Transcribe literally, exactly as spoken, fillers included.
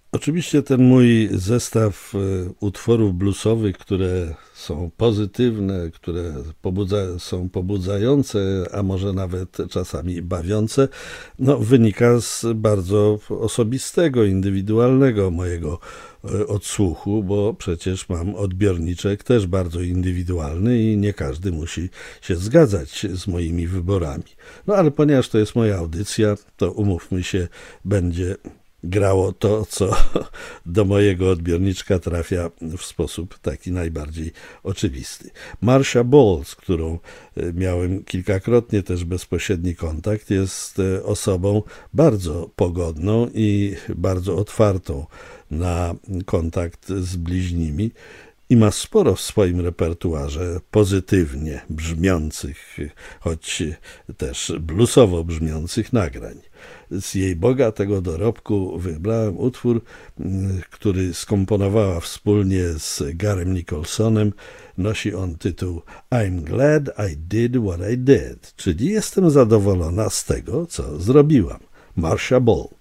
Oczywiście ten mój zestaw e, utworów bluesowych, które są pozytywne, które pobudza, są pobudzające, a może nawet czasami bawiące, no, wynika z bardzo osobistego, indywidualnego mojego e, odsłuchu, bo przecież mam odbiorniczek też bardzo indywidualny i nie każdy musi się zgadzać z moimi wyborami. No ale ponieważ to jest moja audycja, to umówmy się, będzie grało to, co do mojego odbiorniczka trafia w sposób taki najbardziej oczywisty. Marcia Ball, z którą miałem kilkakrotnie też bezpośredni kontakt, jest osobą bardzo pogodną i bardzo otwartą na kontakt z bliźnimi i ma sporo w swoim repertuarze pozytywnie brzmiących, choć też bluesowo brzmiących nagrań. Z jej bogatego dorobku wybrałem utwór, który skomponowała wspólnie z Garym Nicholsonem. Nosi on tytuł I'm glad I did what I did, czyli jestem zadowolona z tego, co zrobiłam. Marcia Ball.